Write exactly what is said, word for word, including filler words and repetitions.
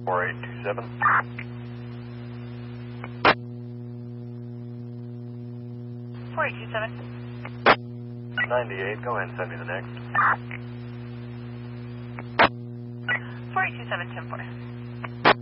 four eight two seven. four eight two seven. ninety-eight, go ahead and send me the next. four eight two seven, ten four.